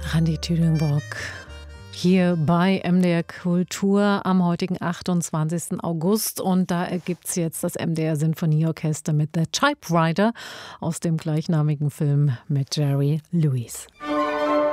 Randi Tüdenbrock hier bei MDR Kultur am heutigen 28. August. Und da ergibt es jetzt das MDR Sinfonieorchester mit The Typewriter aus dem gleichnamigen Film mit Jerry Lewis.